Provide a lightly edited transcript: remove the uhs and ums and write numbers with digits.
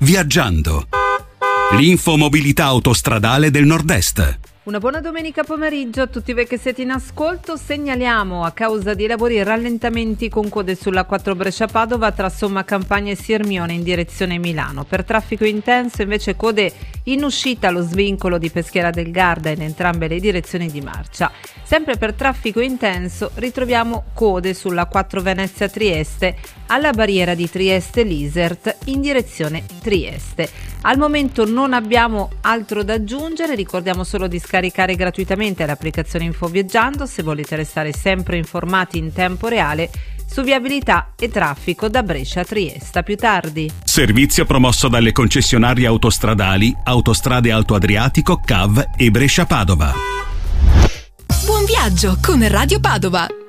Viaggiando. L'infomobilità autostradale del Nord-Est. Una buona domenica pomeriggio a tutti voi che siete in ascolto. Segnaliamo a causa di lavori rallentamenti con code sulla 4 Brescia-Padova tra Somma Campagna e Sirmione in direzione Milano. Per traffico intenso invece code in uscita allo svincolo di Peschiera del Garda in entrambe le direzioni di marcia. Sempre per traffico intenso ritroviamo code sulla 4 Venezia-Trieste alla barriera di Trieste-Lisert in direzione Trieste. Al momento non abbiamo altro da aggiungere, ricordiamo solo di scaricare gratuitamente l'applicazione Infoviaggiando se volete restare sempre informati in tempo reale su viabilità e traffico da Brescia a Trieste. A più tardi. Servizio promosso dalle concessionarie autostradali Autostrade Alto Adriatico, CAV e Brescia Padova. Buon viaggio con Radio Padova.